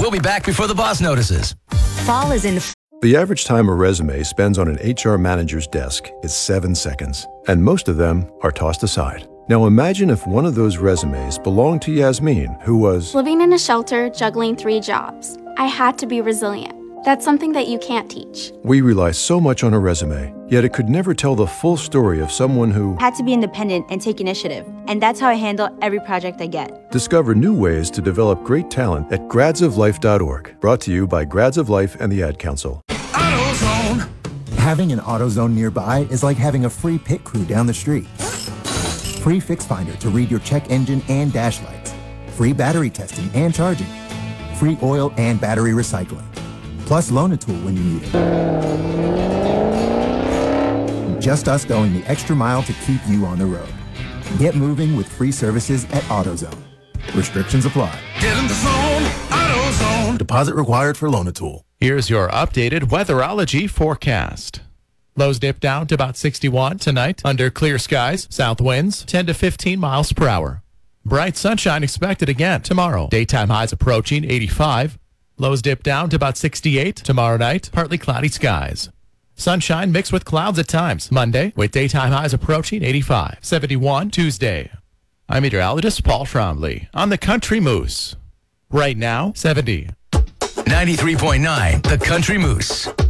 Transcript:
We'll be back before the boss notices. Fall is in. The average time a resume spends on an HR manager's desk is 7 seconds, and most of them are tossed aside. Now imagine if one of those resumes belonged to Yasmin, who was living in a shelter, juggling 3 jobs. I had to be resilient. That's something that you can't teach. We rely so much on a resume, yet it could never tell the full story of someone who had to be independent and take initiative. And that's how I handle every project I get. Discover new ways to develop great talent at gradsoflife.org. Brought to you by Grads of Life and the Ad Council. AutoZone. Having an AutoZone nearby is like having a free pit crew down the street. Free Fix Finder to read your check engine and dash lights. Free battery testing and charging. Free oil and battery recycling. Plus Loan-A-Tool when you need it. Just us going the extra mile to keep you on the road. Get moving with free services at AutoZone. Restrictions apply. Get in the zone, AutoZone. Deposit required for Loan-A-Tool. Here's your updated weatherology forecast. Lows dip down to about 61 tonight under clear skies. South winds 10 to 15 miles per hour. Bright sunshine expected again tomorrow. Daytime highs approaching 85. Lows dip down to about 68 tomorrow night. Partly cloudy skies. Sunshine mixed with clouds at times Monday with daytime highs approaching 85. 71 Tuesday. I'm meteorologist Paul Trombley on the Country Moose. Right now, 70. 93.9, The Country Moose.